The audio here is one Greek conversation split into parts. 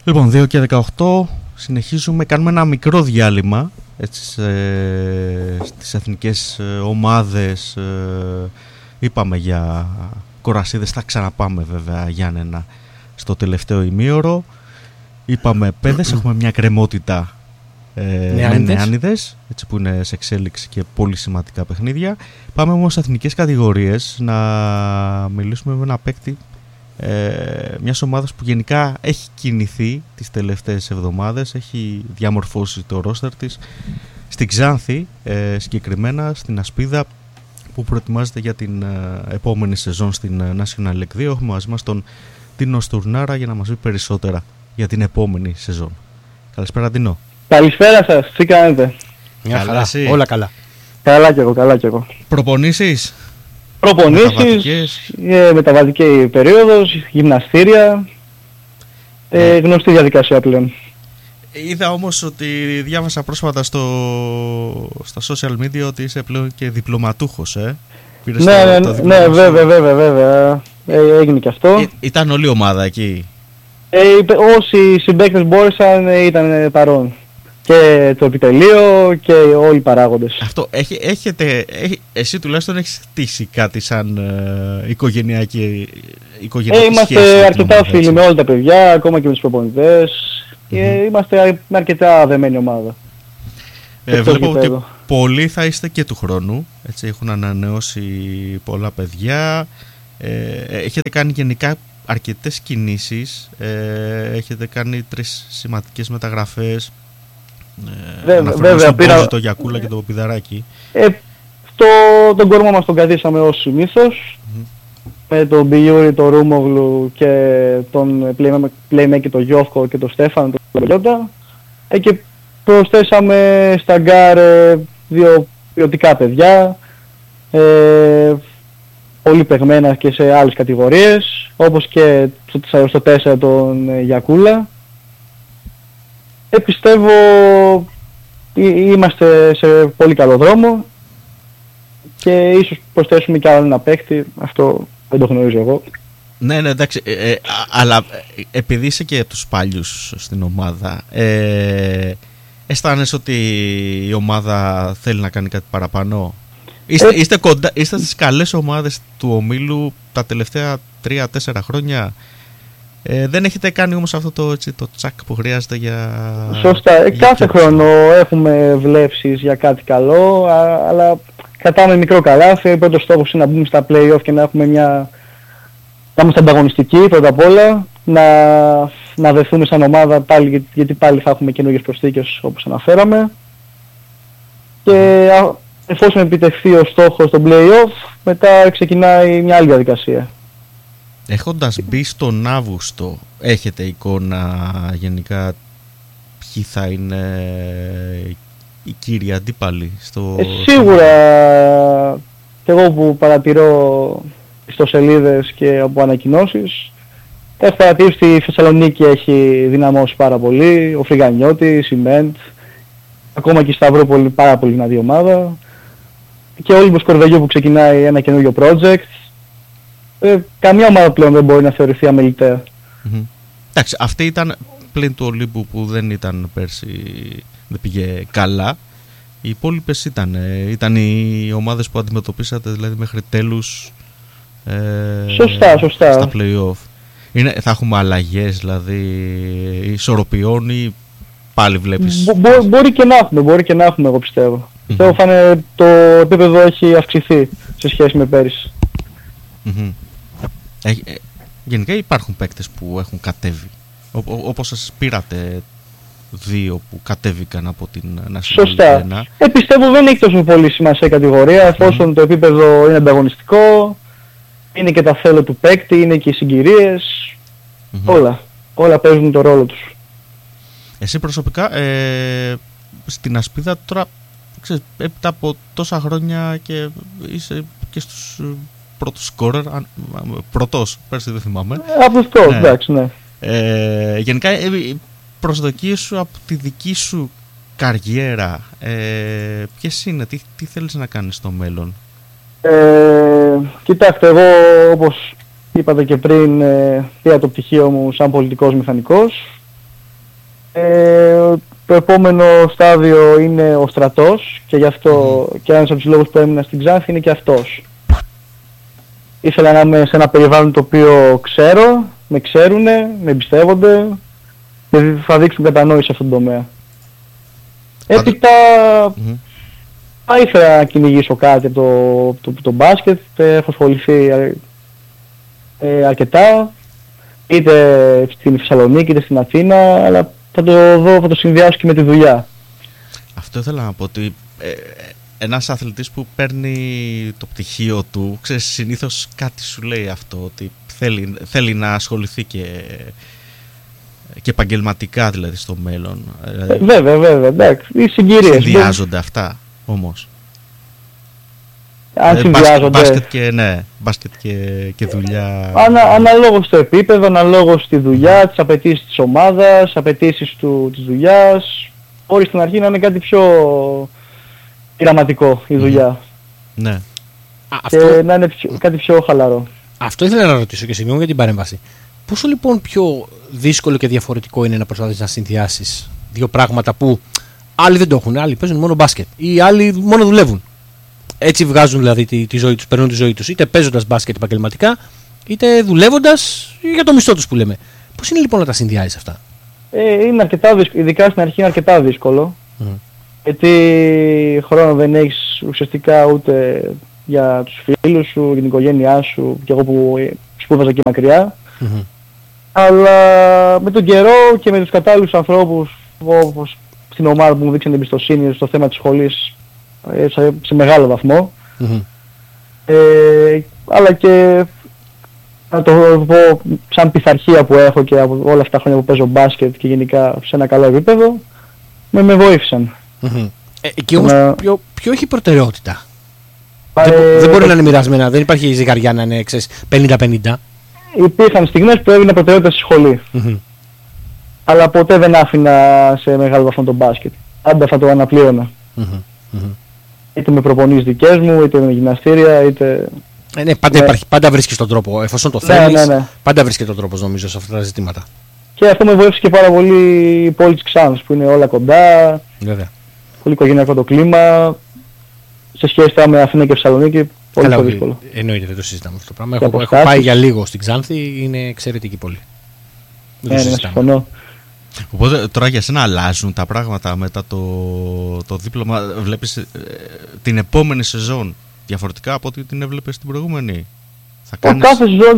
Λοιπόν, 2 και 18, συνεχίζουμε, κάνουμε ένα μικρό διάλειμμα έτσι, στις εθνικές ομάδες. Είπαμε για κορασίδες, θα ξαναπάμε βέβαια Γιάννενα στο τελευταίο ημίωρο. Είπαμε παιδες, έχουμε μια κρεμότητα με νεάνιδες, έτσι, που είναι σε εξέλιξη και πολύ σημαντικά παιχνίδια. Πάμε όμως σε εθνικές κατηγορίες να μιλήσουμε με ένα παίκτη μιας ομάδας που γενικά έχει κινηθεί τις τελευταίες εβδομάδες, έχει διαμορφώσει το ρόστερ της στην Ξάνθη, συγκεκριμένα στην Ασπίδα, που προετοιμάζεται για την επόμενη σεζόν στην National League 2. Έχουμε μαζί μας τον Τίνο Στουρνάρα για να μας πει περισσότερα για την επόμενη σεζόν. Καλησπέρα, Τίνο. Καλησπέρα σας, τι κάνετε? Μια χαρά, όλα καλά. Καλά κι εγώ. Προπονήσεις, μεταβατική περίοδος, γυμναστήρια, γνωστή διαδικασία πλέον. Είδα όμως ότι διάβασα πρόσφατα στα social media ότι είσαι πλέον και διπλωματούχος, Ναι, βέβαια, έγινε και αυτό. Ήταν όλη η ομάδα εκεί? Όσοι συμπαίκτες μπόρεσαν ήταν παρόν. Και το επιτελείο και όλοι οι παράγοντες. Αυτό, εσύ τουλάχιστον έχεις χτίσει κάτι σαν οικογενειακή σχέση? Είμαστε αρκετά φίλοι με όλα τα παιδιά, ακόμα και με τους προπονητές. Είμαστε με αρκετά δεμένη ομάδα. Βλέπω ότι πολλοί θα είστε και του χρόνου. Έτσι, έχουν ανανεώσει πολλά παιδιά. Έχετε κάνει γενικά αρκετές κινήσεις. Έχετε κάνει 3 σημαντικές μεταγραφές. Βέβαια, πήρα το Γιακούλα και το Πιδαράκι. Τον κορμό μας τον καθίσαμε ως συνήθως. Με τον Μπιούρι, τον Ρούμογλου και τον Playmaker, τον Γιώφκο και τον Στέφανο, τον Πελιόντα. Και προσθέσαμε στα γκάρ 2 ποιοτικά παιδιά, πολύ παιγμένα και σε άλλες κατηγορίες, όπως και στο 4 τον Γιακούλα. Πιστεύω είμαστε σε πολύ καλό δρόμο και ίσως προσθέσουμε κι άλλο ένα παίκτη, αυτό δεν το γνωρίζω εγώ. Ναι, εντάξει, αλλά επειδή είσαι και τους παλιούς στην ομάδα, αισθάνεσαι ότι η ομάδα θέλει να κάνει κάτι παραπάνω? Είστε στις καλές ομάδες του ομίλου τα τελευταία 3-4 χρόνια. Δεν έχετε κάνει όμως αυτό το τσακ που χρειάζεται για... Σωστά, κάθε χρόνο έχουμε βλέψεις για κάτι καλό, αλλά κρατάμε μικρό καλάθι. Ο πρώτος στόχος είναι να μπούμε στα play-off και να είμαστε ανταγωνιστικοί πρώτα απ' όλα, να δεθούμε σαν ομάδα πάλι, γιατί πάλι θα έχουμε καινούργιες προσθήκες όπως αναφέραμε, και εφόσον επιτευχθεί ο στόχος στο play-off, μετά ξεκινάει μια άλλη διαδικασία. Έχοντας μπει στον Αύγουστο, έχετε εικόνα γενικά ποιοι θα είναι οι κύριοι αντίπαλοι σίγουρα, και εγώ που παρατηρώ ιστοσελίδες και από ανακοινώσεις, έχω παρατηρήσει ότι η Θεσσαλονίκη έχει δυναμώσει πάρα πολύ, ο Φρυγανιώτης, η Μέντ, ακόμα και η Σταυρούπολη πάρα πολύ δυνατή ομάδα, και ο Όλυμπος Κορδελιού που ξεκινάει ένα καινούριο project. Καμία ομάδα πλέον δεν μπορεί να θεωρηθεί αμεληταία. Εντάξει, αυτή ήταν πλην του Ολύμπου που δεν ήταν πέρσι, δεν πήγε καλά. Οι υπόλοιπες ήταν οι ομάδες που αντιμετωπίσατε δηλαδή μέχρι τέλους. Σωστά. Στα play-off. Θα έχουμε αλλαγές δηλαδή ισορροπιών ή πάλι βλέπεις? Μπορεί και να έχουμε, εγώ πιστεύω. Πιστεύω το επίπεδο έχει αυξηθεί σε σχέση με πέρυσι. Γενικά υπάρχουν παίκτες που έχουν κατέβει, όπως σας πήρατε 2 που κατέβηκαν από την National. Σωστά. Πιστεύω δεν έχει τόσο πολύ σημασία η κατηγορία, εφόσον το επίπεδο είναι ανταγωνιστικό, είναι και τα θέλω του παίκτη, είναι και οι συγκυρίες, όλα παίζουν το ρόλο τους. Εσύ προσωπικά στην Ασπίδα τώρα, ξέρεις, έπειτα από τόσα χρόνια και είσαι και στους πρώτος σκόρερ, πρωτός, πέρσι δεν θυμάμαι. Αυτός, εντάξει, ναι. Γενικά, προσδοκίες σου από τη δική σου καριέρα, ποιες είναι, τι θέλεις να κάνεις στο μέλλον? Κοιτάξτε, εγώ όπως είπατε και πριν, πήρα το πτυχίο μου σαν πολιτικός μηχανικός. Το επόμενο στάδιο είναι ο στρατός και γι' αυτό και ένας από τους λόγους που έμεινα στην Ξάνθη είναι και αυτός. Ήθελα να είμαι σε ένα περιβάλλον το οποίο ξέρω, με ξέρουνε, με εμπιστεύονται και θα δείξουν κατανόηση σε αυτόν τον τομέα. Έπειτα θα ήθελα να κυνηγήσω κάτι από το μπάσκετ, έχω ασχοληθεί αρκετά, είτε στην Θεσσαλονίκη είτε στην Αθήνα, αλλά θα το συνδυάσω και με τη δουλειά. Αυτό ήθελα να πω, ότι ένας αθλητής που παίρνει το πτυχίο του, ξέρεις, συνήθως κάτι σου λέει αυτό, ότι θέλει να ασχοληθεί και επαγγελματικά δηλαδή στο μέλλον. Βέβαια, εντάξει, οι συγκυρίες. Συνδυάζονται αυτά όμως. Αν συνδυάζονται. Μπάσκετ και δουλειά. Αναλόγως στο επίπεδο, αναλόγως στη δουλειά, τις απαιτήσεις της ομάδας, απαιτήσεις της δουλειάς. Μπορεί στην αρχή να είναι κάτι πιο πειραματικό η δουλειά. Ναι. Και να είναι κάτι πιο χαλαρό. Αυτό ήθελα να ρωτήσω και συγγνώμη για την παρέμβαση. Πόσο λοιπόν πιο δύσκολο και διαφορετικό είναι να προσπαθείς να συνδυάσεις δύο πράγματα που άλλοι δεν το έχουν, άλλοι παίζουν μόνο μπάσκετ ή άλλοι μόνο δουλεύουν. Έτσι βγάζουν δηλαδή τη ζωή τους, περνούν τη ζωή τους, είτε παίζοντας μπάσκετ επαγγελματικά, είτε δουλεύοντας για το μισθό τους που λέμε. Πώς είναι λοιπόν να τα συνδυάζεις αυτά? Είναι αρκετά δύσκολο, ειδικά στην αρχή είναι αρκετά δύσκολο. Γιατί χρόνο δεν έχεις ουσιαστικά ούτε για τους φίλους σου, για την οικογένειά σου, και εγώ που σπούδαζα εκεί μακριά. Αλλά με τον καιρό και με τους κατάλληλους ανθρώπους, όπως στην ομάδα που μου δείξαν εμπιστοσύνη στο θέμα της σχολής, σε μεγάλο βαθμό, αλλά και να το πω σαν πειθαρχία που έχω και από όλα αυτά τα χρόνια που παίζω μπάσκετ και γενικά σε ένα καλό επίπεδο, με βοήθησαν. Εκεί όμως ποιο έχει προτεραιότητα? Δεν μπορεί να είναι μοιρασμένα, δεν υπάρχει ζυγαριά να είναι 50-50. Υπήρχαν στιγμές που έβγαινα προτεραιότητα στη σχολή. Αλλά ποτέ δεν άφηνα σε μεγάλο βαθμό τον μπάσκετ. Πάντα θα το αναπλήρωνα. Είτε με προπονήσεις δικές μου, είτε με γυμναστήρια, είτε... Ναι, πάντα βρίσκεις τον τρόπο, εφόσον το θέλεις, πάντα βρίσκεις τον τρόπο νομίζω σε αυτά τα ζητήματα. Και αυτό με βοήθησε και πάρα πολύ η πόλη της Ξάνθης, που είναι όλα κοντά, πολύ οικογενειακό το κλίμα, σε σχέση με Αθήνα και Θεσσαλονίκη, πολύ πιο δύσκολο. Εννοείται, δεν το συζητάμε αυτό το πράγμα. Έχω πάει για λίγο στην Ξάνθη, είναι εξαιρετική πόλη. Ναι, συμφωνώ. Οπότε τώρα για σένα αλλάζουν τα πράγματα μετά το δίπλωμα, βλέπεις την επόμενη σεζόν διαφορετικά από ό,τι την έβλεπες την προηγούμενη? Κάθε σεζόν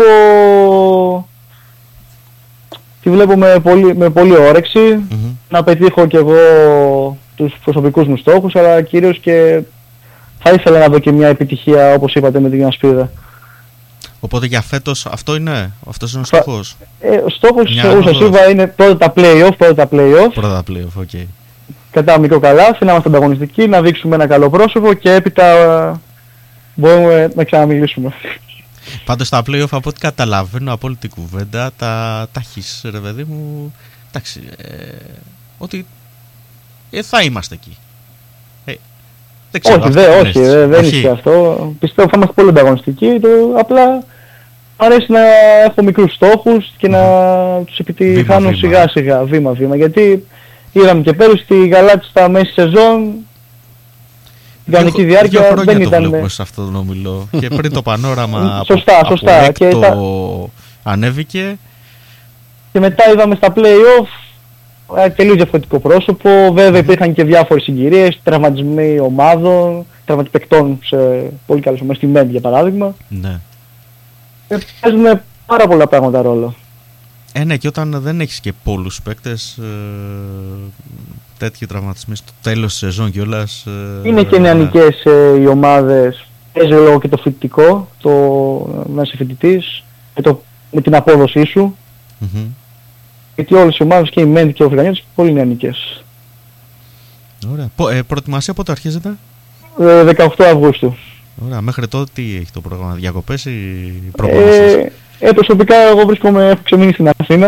τη βλέπω με πολύ όρεξη, να πετύχω κι εγώ τους προσωπικούς μου στόχους, αλλά κυρίως και θα ήθελα να δω και μια επιτυχία, όπως είπατε, με την Ασπίδα. Οπότε για φέτος αυτός είναι ο στόχος? Ο στόχος όπως είπα είναι πρώτα τα play-off. Okay. Κατά μικρό καλάθι, να είμαστε ανταγωνιστικοί, να δείξουμε ένα καλό πρόσωπο και έπειτα μπορούμε να ξαναμιλήσουμε. Πάντως τα play-off, από ό,τι καταλαβαίνω από όλη την κουβέντα, τα έχεις, ρε παιδί μου, εντάξει, ότι θα είμαστε εκεί. Δεν ξέρω, όχι, δεν ισχύει αυτό. Πιστεύω θα είμαστε πολύ ανταγωνιστικοί, απλά αρέσει να έχω μικρούς στόχους και να τους επιτυχάνω σιγά σιγά, βήμα-βήμα. Γιατί είδαμε και πέρυσι στη Γαλάτη στα μέση σεζόν, την κανονική διάρκεια δεν ήταν... το βλέπουμε σε αυτόν τον όμιλο. Και πριν το πανόραμα σωστά. από έκτο ανέβηκε. Και μετά είδαμε στα play-off τελείως διαφορετικό πρόσωπο. Βέβαια υπήρχαν και διάφορες συγκυρίες, τραυματισμοί ομάδων, τραυματισμοί παικτών σε πολύ καλές ομάδες, στη ΜΕΝΤ για παράδειγμα. Ναι. Παίζουν πάρα πολλά πράγματα ρόλο. Ναι, και όταν δεν έχεις και πολλούς παίκτες, τέτοιοι τραυματισμοί στο τέλος της σεζόν κιόλας... Είναι και νεανικές οι ομάδες, παίζει λόγω και το φοιτητικό, να είσαι φοιτητής, με την απόδοσή σου. Γιατί όλες οι ομάδες και οι ΜΕΝΤ και ο Φρυγανιώτης πολύ νεανικές. Ωραία. Προετοιμασία πότε αρχίζεται? 18 Αυγούστου. Ωραία. Μέχρι τότε τι έχει το πρόγραμμα, διακοπές ή προπονήσεις? Προσωπικά εγώ έχω ξεμείνει στην Αθήνα.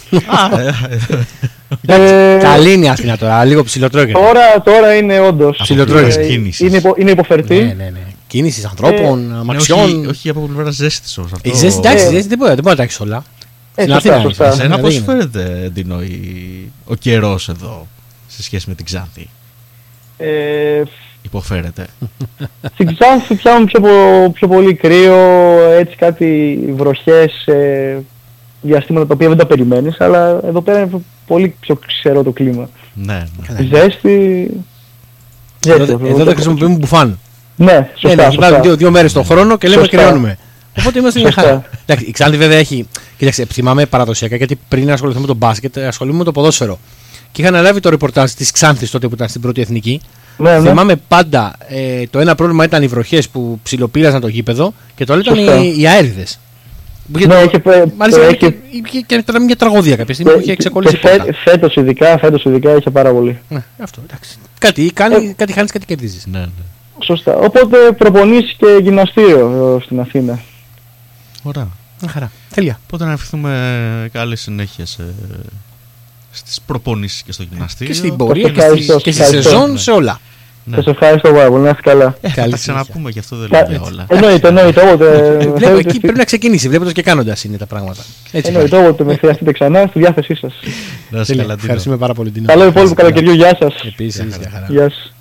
Καλή είναι η Αθήνα τώρα, λίγο ψιλοτρώγεται. Τώρα είναι όντως. Είναι υποφερτή. Ναι. Κίνησης ανθρώπων, αμαξιών. Όχι από πλευρά ζέστης όμως αυτό. Η ζέστη, εντάξει, δεν μπορεί να τα έχεις όλα. Σωστά. Εσένα πώς φέρεται, Ντίνο, ο καιρός εδώ σε σχέση με την Ξάνθη? Υποφέρεται? Στην Ξάνθη πιάνουν πιο πολύ κρύο, έτσι κάτι βροχές, διαστήματα τα οποία δεν τα περιμένεις, αλλά εδώ πέρα είναι πολύ πιο ξερό το κλίμα. Ναι. Ζέστη. Εδώ δεν χρησιμοποιούμε μπουφάν. Ναι, σωστά. Υπάρχουν 2 μέρες τον χρόνο και λέμε κρυώνουμε. Οπότε είμαστε μια χαρά. Η Ξάνθη βέβαια έχει. Κοίταξε, θυμάμαι παραδοσιακά, γιατί πριν ασχοληθούμε με τον μπάσκετ, ασχολούμαι με το ποδόσφαιρο. Και είχα αναλάβει το ρεπορτάζ της Ξάνθης τότε που ήταν στην πρώτη εθνική. Ναι. Θυμάμαι πάντα το ένα πρόβλημα ήταν οι βροχές που ψιλοπήραζαν το γήπεδο και το άλλο ήταν οι αέριδες. Ναι, μάλιστα και τώρα μια τραγωδία κάποια στιγμή που είχε ξεκολλήσει πόρτα. Φέτος ειδικά είχε πάρα πολύ. Αυτό, εντάξει. Κάτι χάνεις, κάτι κερδίζεις. Ναι. Σωστά. Οπότε προπονήσεις και γυμναστήριο στην Αθήνα. Ωραία. Χαρά. Τέλεια. Οπότε να ευχηθούμε καλή συνέχεια στις προπονήσεις και στο γυμναστήριο. Και στην πορεία και στη σεζόν, σε όλα. Σας ευχαριστώ πάρα πολύ, να είστε καλά. Θα τα ξαναπούμε, γι' αυτό δεν λέω για όλα. Εννοείται, όποτε. Βλέπω εκεί πρέπει να ξεκινήσει, βλέποντας και κάνοντας είναι τα πράγματα. Εννοείται, όποτε με χρειαστείτε ξανά, στη διάθεσή σας. Να είστε καλά, Ντίνο. Ευχαριστούμε πάρα πολύ, Ντίνο. Καλό υπόλοιπο καλοκαιριού, γεια σας. Επίσης, γεια σας.